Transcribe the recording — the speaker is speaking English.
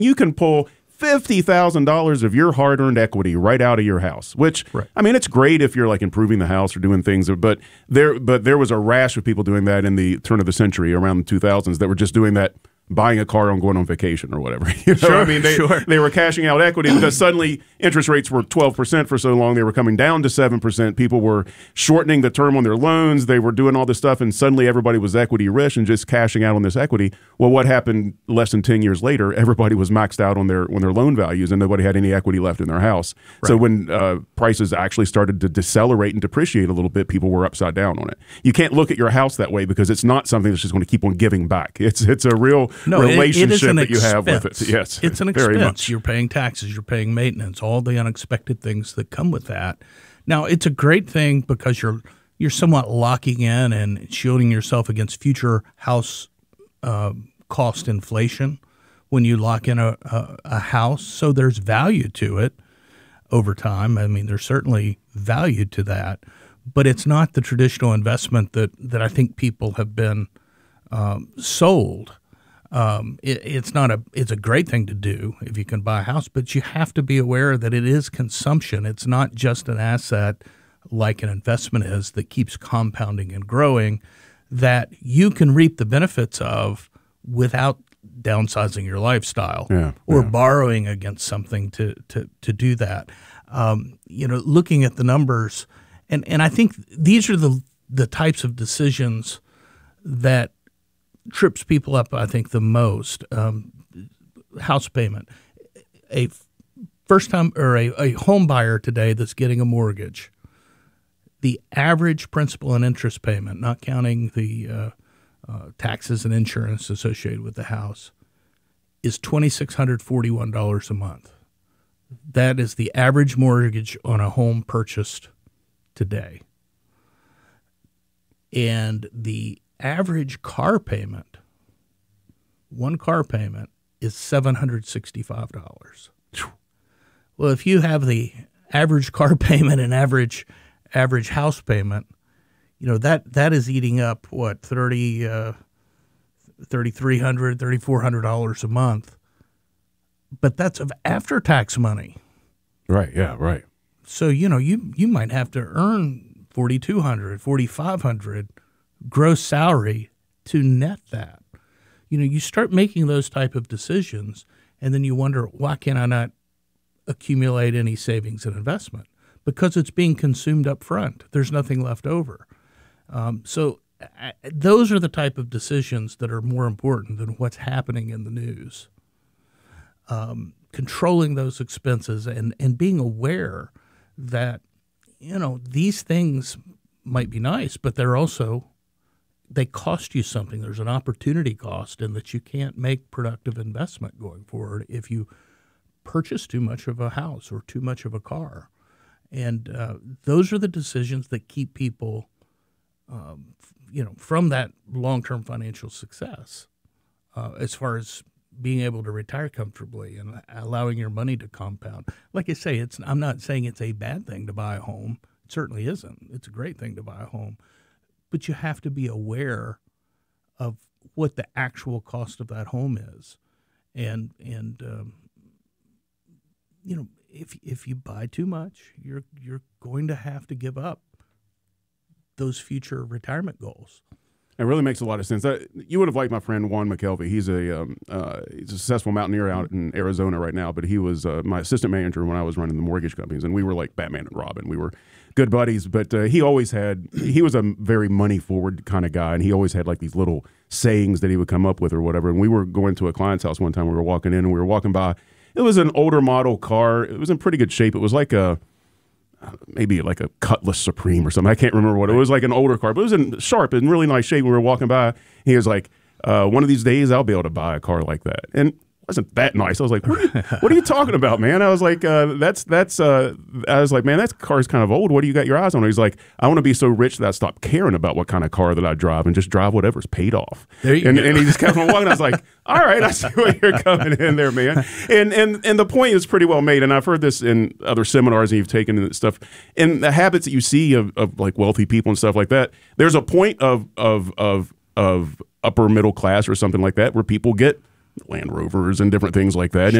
you can pull $50,000 of your hard-earned equity right out of your house, which, I mean, it's great if you're like improving the house or doing things, but there was a rash of people doing that in the turn of the century around the 2000s that were just doing that, buying a car and going on vacation or whatever. You know? Sure, I mean, they were cashing out equity because suddenly interest rates were 12% for so long. They were coming down to 7%. People were shortening the term on their loans. They were doing all this stuff, and suddenly everybody was equity rich and just cashing out on this equity. Well, what happened less than 10 years later? Everybody was maxed out on their loan values, and nobody had any equity left in their house. Right. So when prices actually started to decelerate and depreciate a little bit, people were upside down on it. You can't look at your house that way because it's not something that's just going to keep on giving back. It's a real relationship that you have with it. Yes, it's an expense. You're paying taxes, you're paying maintenance, all the unexpected things that come with that. Now, it's a great thing because you're somewhat locking in and shielding yourself against future house cost inflation when you lock in a house. So there's value to it over time. I mean, there's certainly value to that, but it's not the traditional investment that I think people have been sold. It's a great thing to do if you can buy a house, but you have to be aware that it is consumption. It's not just an asset like an investment is that keeps compounding and growing that you can reap the benefits of without downsizing your lifestyle or borrowing against something to do that. Looking at the numbers, and I think these are the types of decisions that trips people up, I think, the most. House payment. A first-time or a home buyer today that's getting a mortgage, the average principal and interest payment, not counting the taxes and insurance associated with the house, is $2,641 a month. That is the average mortgage on a home purchased today. And the average car payment, one car payment, is $765. Well, if you have the average car payment and average house payment, that is eating up what, $3,300, $3,400 a month. But that's of after-tax money. Right, yeah, right. So, you might have to earn $4,200, $4,500 gross salary to net that. You start making those type of decisions, and then you wonder, why can I not accumulate any savings and investment? Because it's being consumed up front. There's nothing left over. So those are the type of decisions that are more important than what's happening in the news. Controlling those expenses and being aware that, these things might be nice, but they cost you something. There's an opportunity cost, and that you can't make productive investment going forward if you purchase too much of a house or too much of a car. And those are the decisions that keep people, from that long-term financial success as far as being able to retire comfortably and allowing your money to compound. Like I say, I'm not saying it's a bad thing to buy a home. It certainly isn't. It's a great thing to buy a home. But you have to be aware of what the actual cost of that home is. And if you buy too much, you're going to have to give up those future retirement goals. It really makes a lot of sense. You would have liked my friend Juan McKelvey. He's a successful mountaineer out in Arizona right now, but he was my assistant manager when I was running the mortgage companies, and we were like Batman and Robin. We were good buddies, but he was a very money-forward kind of guy, and he always had like these little sayings that he would come up with or whatever. And we were going to a client's house one time. We were walking in, and we were walking by. It was an older model car. It was in pretty good shape. It was like maybe like a Cutlass Supreme or something. I can't remember what it was. Like an older car, but it was in sharp and really nice shape. We were walking by. He was like, one of these days I'll be able to buy a car like that. And it wasn't that nice. I was like, what are you talking about, man? I was like, I was like, man, that car's kind of old. What do you got your eyes on? He's like, I want to be so rich that I stop caring about what kind of car that I drive and just drive whatever's paid off. There you go. And he just kept on walking. I was like, all right, I see where you're coming in there, man. And the point is pretty well made. And I've heard this in other seminars and you've taken and stuff. And the habits that you see of like wealthy people and stuff like that, there's a point of upper middle class or something like that where people get Land Rovers and different things like that.